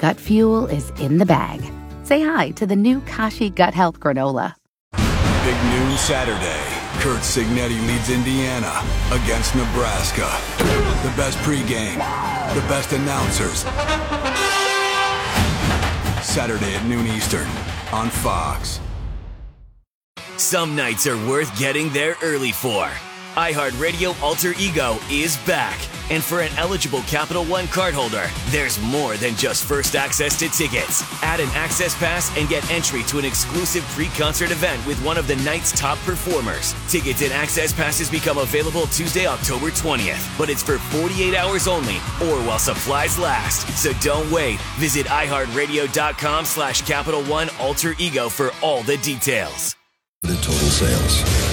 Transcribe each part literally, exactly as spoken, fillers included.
gut fuel is in the bag. Say hi to the new Kashi Gut Health Granola. Big noon Saturday. Kurt Signetti leads Indiana against Nebraska. The best pregame, the best announcers. Saturday at noon Eastern on Fox. Some nights are worth getting there early for. iHeartRadio Alter Ego is back. And for an eligible Capital One cardholder, there's more than just first access to tickets. Add an access pass and get entry to an exclusive pre-concert event with one of the night's top performers. Tickets and access passes become available Tuesday, October twentieth, but it's for forty-eight hours only or while supplies last. So don't wait. Visit iHeartRadio.com slash Capital One Alter Ego for all the details. The total sales.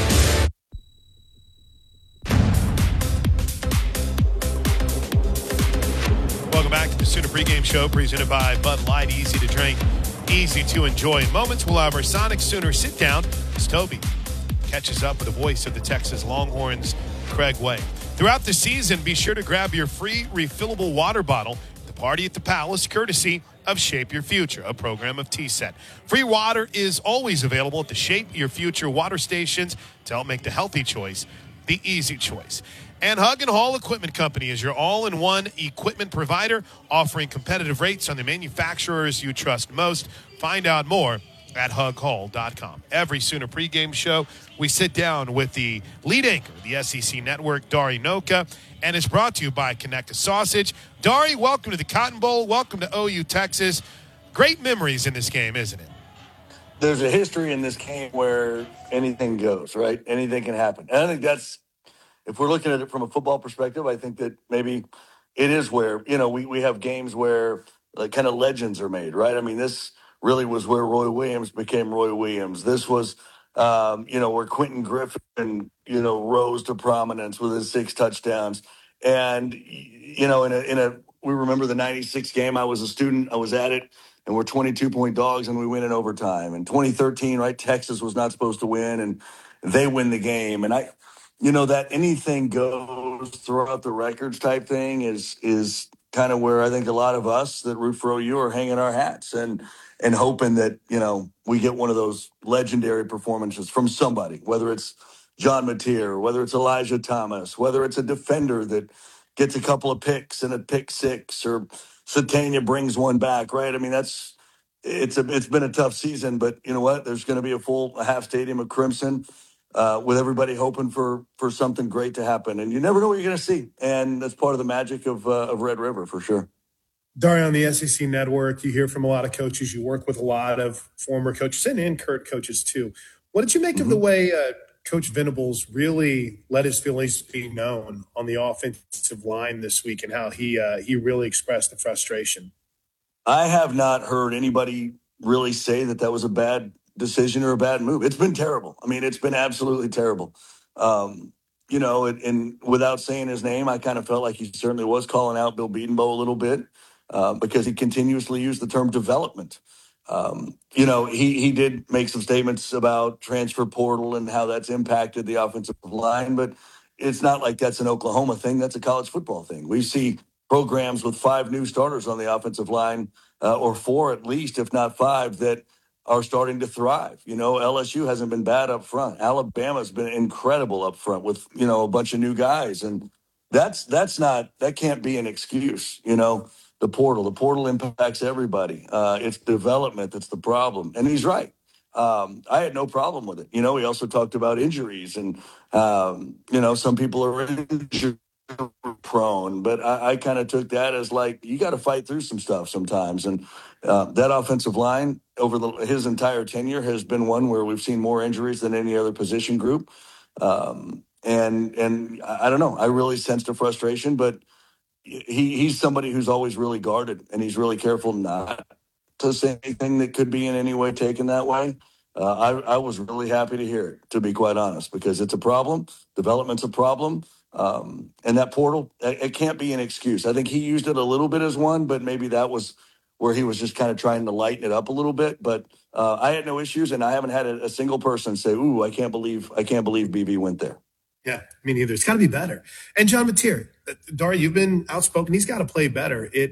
Welcome back to the Sooner pregame show presented by Bud Light. Easy to drink, easy to enjoy. In moments, we'll have our Sonic Sooner sit down as Toby catches up with the voice of the Texas Longhorns, Craig Way. Throughout the season, be sure to grab your free refillable water bottle at the Party at the Palace, courtesy of Shape Your Future, a program of T-Set. Free water is always available at the Shape Your Future water stations to help make the healthy choice the easy choice. And Hug and Haul Equipment Company is your all-in-one equipment provider, offering competitive rates on the manufacturers you trust most. Find out more at hug haul dot com. Every Sooner pregame show, we sit down with the lead anchor of the S E C Network, Dari Noka, and it's brought to you by Connecta Sausage. Dari, welcome to the Cotton Bowl. Welcome to O U, Texas. Great memories in this game, isn't it? There's a history in this game where anything goes, right? Anything can happen. And I think that's, if we're looking at it from a football perspective, I think that maybe it is where, you know, we, we have games where like kind of legends are made, right? I mean, this really was where Roy Williams became Roy Williams. This was, um, you know, where Quentin Griffin, you know, rose to prominence with his six touchdowns. And, you know, in a, in a, we remember the ninety-six game. I was a student. I was at it. And we're twenty-two point dogs and we win in overtime. And twenty thirteen, right, Texas was not supposed to win and they win the game. And I, you know, that anything goes throughout the records type thing is is kind of where I think a lot of us that root for O U are hanging our hats and and hoping that, you know, we get one of those legendary performances from somebody, whether it's John Mateer, whether it's Elijah Thomas, whether it's a defender that gets a couple of picks and a pick six, or Satania brings one back, right? I mean, that's it's a it's been a tough season, but you know what? There's going to be a full a half stadium of Crimson. Uh, with everybody hoping for for something great to happen. And you never know what you're going to see. And that's part of the magic of uh, of Red River, for sure. Dari, on the S E C Network, you hear from a lot of coaches. You work with a lot of former coaches and, and current coaches, too. What did you make mm-hmm. of the way uh, Coach Venables really let his feelings be known on the offensive line this week and how he uh, he really expressed the frustration? I have not heard anybody really say that that was a bad decision or a bad move. It's been terrible. I mean, it's been absolutely terrible. Um, you know, and, and without saying his name, I kind of felt like he certainly was calling out Bill Bedenbaugh a little bit uh, because he continuously used the term development. Um, you know, he, he did make some statements about transfer portal and how that's impacted the offensive line, but it's not like that's an Oklahoma thing. That's a college football thing. We see programs with five new starters on the offensive line, uh, or four at least, if not five, that are starting to thrive. You know, L S U hasn't been bad up front. Alabama's been incredible up front with, you know, a bunch of new guys. And that's that's not, that can't be an excuse, you know, the portal. The portal impacts everybody. Uh, it's development that's the problem. And he's right. Um, I had no problem with it. You know, he also talked about injuries and, um, you know, some people are injured prone, but I, I kind of took that as like, you got to fight through some stuff sometimes. And uh, that offensive line over the, his entire tenure has been one where we've seen more injuries than any other position group. Um, and, and I don't know, I really sensed a frustration, but he, he's somebody who's always really guarded and he's really careful not to say anything that could be in any way taken that way. Uh, I, I was really happy to hear it, to be quite honest, because it's a problem. Development's a problem. Um, and that portal, it, it can't be an excuse. I think he used it a little bit as one, but maybe that was where he was just kind of trying to lighten it up a little bit. But uh, I had no issues, and I haven't had a, a single person say, "Ooh, I can't believe I can't believe B B went there." Yeah, me neither. It's got to be better. And John Mateer, Dari, you've been outspoken. He's got to play better. It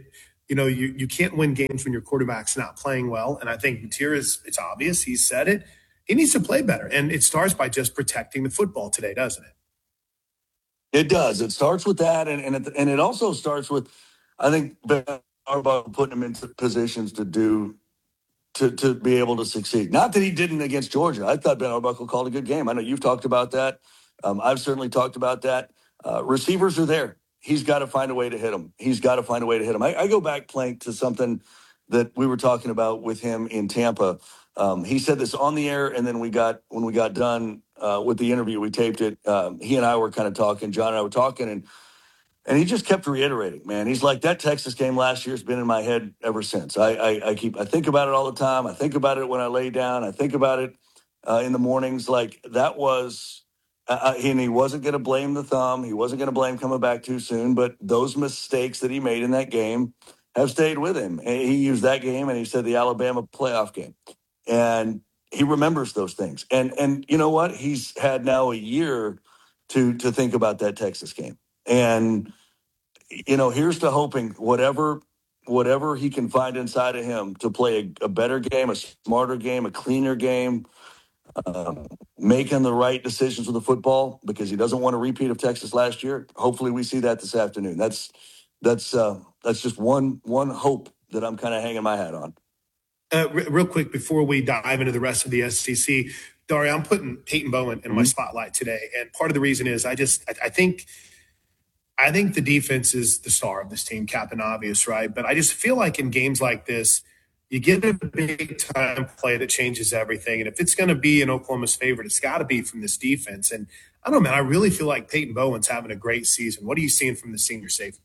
you know, you, you can't win games when your quarterback's not playing well. And I think Gutierrez, it's obvious, he said it, he needs to play better. And it starts by just protecting the football today, doesn't it? It does. It starts with that. And, and, it, and it also starts with, I think, Ben Arbuckle putting him into positions to do, to, to be able to succeed. Not that he didn't against Georgia. I thought Ben Arbuckle called a good game. I know you've talked about that. Um, I've certainly talked about that. Uh, receivers are there. He's got to find a way to hit them. He's got to find a way to hit them. I, I go back, Plank, to something that we were talking about with him in Tampa. Um, he said this on the air, and then we got when we got done uh, with the interview, we taped it. Um, he and I were kind of talking. John and I were talking, and and he just kept reiterating, man. He's like, that Texas game last year has been in my head ever since. I, I, I keep I think about it all the time. I think about it when I lay down. I think about it uh, in the mornings. Like that was. Uh, and he wasn't going to blame the thumb. He wasn't going to blame coming back too soon. But those mistakes that he made in that game have stayed with him. And he used that game, and he said the Alabama playoff game. And he remembers those things. And and you know what? He's had now a year to to think about that Texas game. And, you know, here's to hoping whatever whatever he can find inside of him to play a, a better game, a smarter game, a cleaner game, Um, making the right decisions with the football, because he doesn't want a repeat of Texas last year. Hopefully we see that this afternoon. That's that's uh, that's just one one hope that I'm kind of hanging my hat on. Uh, re- real quick, before we dive into the rest of the S E C, Dari, I'm putting Peyton Bowen in my spotlight today, and part of the reason is I just I, I think I think the defense is the star of this team, Captain Obvious, right? But I just feel like in games like this, you get a big-time play that changes everything. And if it's going to be in Oklahoma's favorite, it's got to be from this defense. And I don't know, man, I really feel like Peyton Bowen's having a great season. What are you seeing from the senior safety?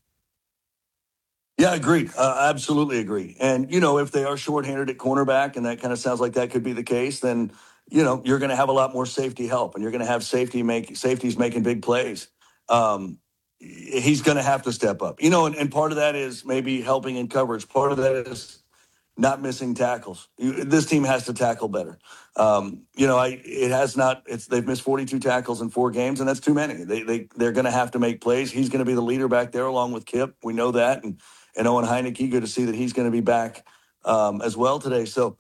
Yeah, agreed. Uh, absolutely agree. And, you know, if they are shorthanded at cornerback, and that kind of sounds like that could be the case, then, you know, you're going to have a lot more safety help, and you're going to have safety make safeties making big plays. Um, he's going to have to step up. You know, and, and part of that is maybe helping in coverage. Part of that is not missing tackles. You, this team has to tackle better. Um, you know, I it has not. It's they've missed forty-two tackles in four games, and that's too many. They they they're going to have to make plays. He's going to be the leader back there, along with Kip. We know that, and and Owen Heineke. Good to see that he's going to be back um, as well today. So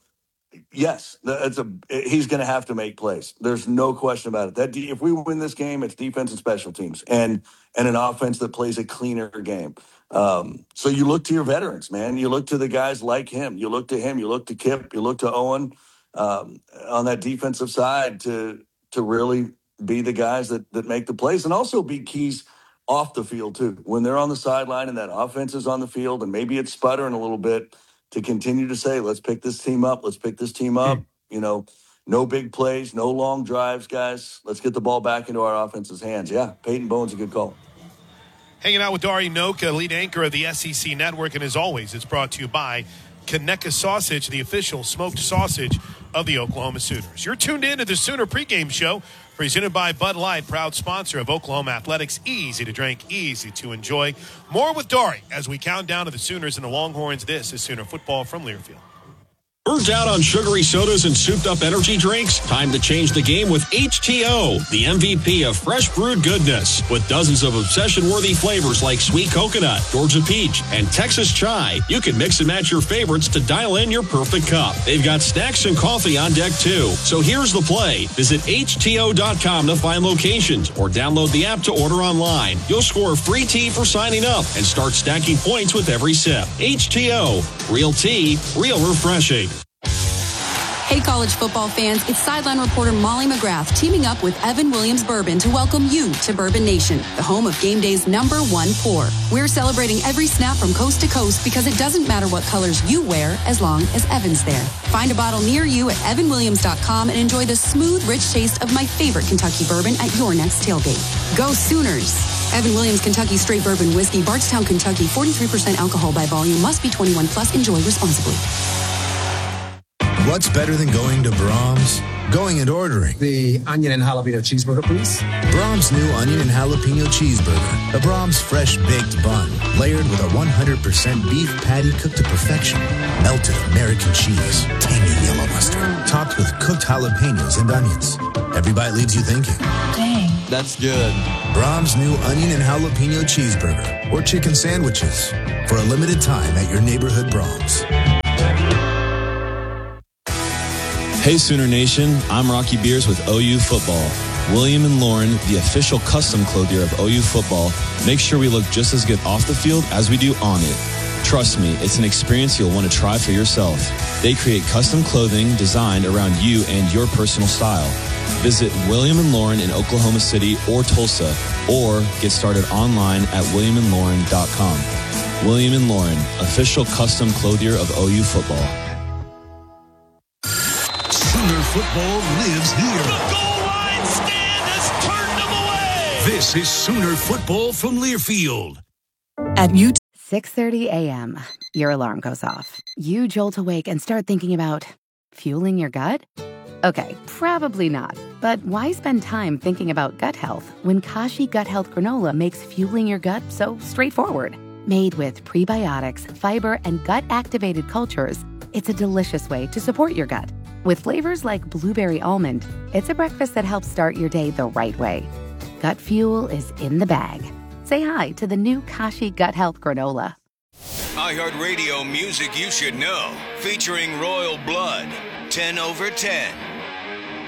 yes, it's a he's going to have to make plays. There's no question about it. That if we win this game, it's defense and special teams, and and an offense that plays a cleaner game. Um, so you look to your veterans, man. You look to the guys like him. You look to him. You look to Kip. You look to Owen um, on that defensive side to to really be the guys that that make the plays, and also be keys off the field too. When they're on the sideline and that offense is on the field, and maybe it's sputtering a little bit, to continue to say, let's pick this team up. Let's pick this team up. You know, no big plays, no long drives, guys. Let's get the ball back into our offense's hands. Yeah, Peyton Bowen's a good call. Hanging out with Dari Noka, lead anchor of the S E C Network. And as always, it's brought to you by Conecuh Sausage, the official smoked sausage of the Oklahoma Sooners. You're tuned in to the Sooner pregame show, presented by Bud Light, proud sponsor of Oklahoma Athletics. Easy to drink, easy to enjoy. More with Dari as we count down to the Sooners and the Longhorns. This is Sooner football from Learfield. Burnt out on sugary sodas and souped-up energy drinks? Time to change the game with H T O, the M V P of fresh brewed goodness. With dozens of obsession-worthy flavors like sweet coconut, Georgia peach, and Texas chai, you can mix and match your favorites to dial in your perfect cup. They've got snacks and coffee on deck, too. So here's the play. Visit H T O dot com to find locations or download the app to order online. You'll score free tea for signing up and start stacking points with every sip. H T O. Real tea, real refreshing. Hey, college football fans, it's sideline reporter Molly McGrath teaming up with Evan Williams Bourbon to welcome you to Bourbon Nation, the home of game day's number one pour. We're celebrating every snap from coast to coast because it doesn't matter what colors you wear as long as Evan's there. Find a bottle near you at evan williams dot com and enjoy the smooth, rich taste of my favorite Kentucky bourbon at your next tailgate. Go Sooners! Evan Williams Kentucky Straight Bourbon Whiskey, Bardstown, Kentucky, forty-three percent alcohol by volume, must be twenty-one plus. Enjoy responsibly. What's better than going to Brahms? Going and ordering. The onion and jalapeno cheeseburger, please. Brahms' new onion and jalapeno cheeseburger. A Brahms fresh baked bun, layered with a one hundred percent beef patty cooked to perfection. Melted American cheese, tangy yellow mustard, topped with cooked jalapenos and onions. Every bite leaves you thinking, dang, That's good. Brahms' new onion and jalapeno cheeseburger or chicken sandwiches for a limited time at your neighborhood Brahms. Hey Sooner Nation, I'm Rocky Beers with O U Football. William and Lauren, the official custom clothier of O U Football, make sure we look just as good off the field as we do on it. Trust me, it's an experience you'll want to try for yourself. They create custom clothing designed around you and your personal style. Visit William and Lauren in Oklahoma City or Tulsa, or get started online at william and lauren dot com. William and Lauren, official custom clothier of O U Football. Sooner football lives here. The goal line stand has turned them away. This is Sooner football from Learfield. At U six thirty a.m., your alarm goes off. You jolt awake and start thinking about fueling your gut? Okay, probably not. But why spend time thinking about gut health when Kashi Gut Health Granola makes fueling your gut so straightforward? Made with prebiotics, fiber, and gut-activated cultures, it's a delicious way to support your gut. With flavors like blueberry almond, it's a breakfast that helps start your day the right way. Gut fuel is in the bag. Say hi to the new Kashi Gut Health Granola. iHeartRadio music you should know, featuring Royal Blood, ten over ten.